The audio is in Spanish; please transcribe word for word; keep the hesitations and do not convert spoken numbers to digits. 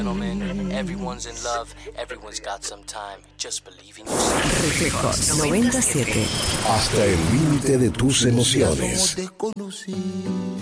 gentlemen, everyone's in love, everyone's got some time. Just believe in yourself. Reflejos noventa y siete. Hasta el límite de tus emociones. Desconocidos.